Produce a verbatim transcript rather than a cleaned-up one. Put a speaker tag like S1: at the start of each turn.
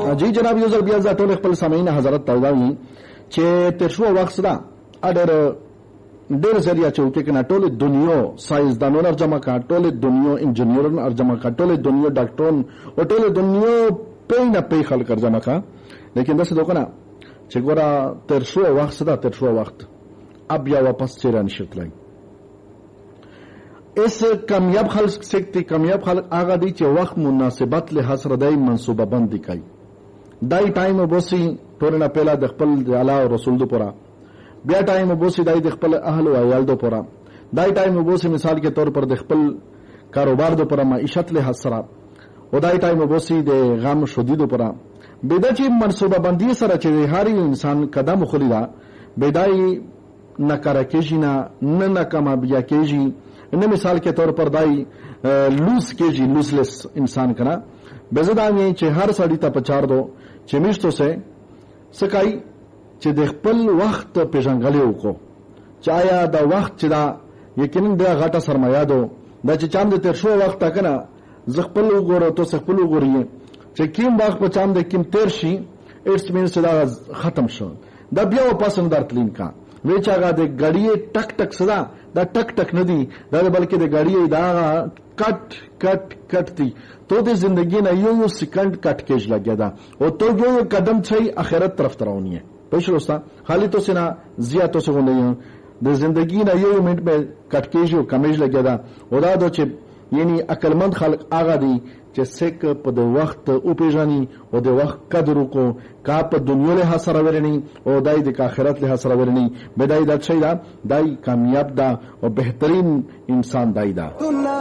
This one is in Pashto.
S1: جی جناب یو ځل بیا زه ټول خپل سامعین حضرت ته وایم چې تر شو وخت دا اډر ډېر ذریعہ چوکې کنه ټول دنیا ساينسدانونو جمع کا ټول دنیا انجینرونو جمع کا ټول دنیا ډاکټرون او ټول دنیا په نه په خلک جمع کا لیکن دا څه دوکنه چې ګوره تر شو وخت دا تر شو وخت اب یا واپس چیرې نشتلای اس کامیاب خلق سکتی کامیاب خلق هغه دی چې وخت مناسبت له حسره دای منصوبه بندي کوي دای ټایم وبوسي ټول نه پهلا د خپل الله او رسول دو پورا بیا ټایم وبوسي دای د خپل اهل او عیال دو پورا دای ټایم وبوسي مثال کے طور پر د خپل کاروبار دو پورا معیشت له حسره او دای ټایم وبوسي د غم شدید دو پورا بيدا چې منصوبه بندي سره چې هر انسان قدم خلیدا بيدای نکاره کېږي نه نه ناکامه کېږي نه مثال کے طور پر دای لوس کېږي لوسلس انسان کنا بزدان یې چې هر سړی ته پچار دو چې میشتو سه سکای چې د خپل وخت پیژنګلې وکړو چې آیا دا وخت چې دا یقینا د غټه سرمایه دو دا چې چاند تر شو وخت کنه ز خپل وګورو ته خپل وګورئ چې کیم وخت په چاند کیم تیر شي اټس مینس دا ختم شو دا بیا واپس اندرتلین کا ویچاګه د غړی ټک ټک صدا دا ټک ټک نه دی دا بلکې د غړی دا کټ کټ کټ دی تو د زندگی نه یو یو سکند کټ کېج لګیا دا او تو یو قدم چي اخرت طرف تراونی ہے پښروستا خالی تو سنا زیاتو څنګه نه د زندگی نه یو منټ په کټ کېج او کمیج لګیا دا او دا د چې یعنی عقلمند خلق هغه دی چې سک په د وخت او پیژني او د وخت قدر وکړو کا په دنیا له حسره ورني او دای د آخرت له حسره ورني بدای دا شي دا دای کامیاب دا او بهترین انسان دای دا